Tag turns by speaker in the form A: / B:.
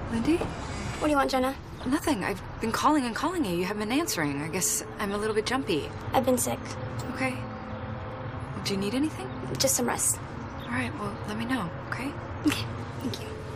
A: Lindy?
B: What do you want, Jenna?
A: Nothing. I've been calling and calling you. You haven't been answering. I guess I'm a little bit jumpy.
B: I've been sick.
A: Okay. Do you need anything?
B: Just some rest.
A: All right, well, let me know, okay?
B: Okay, thank you.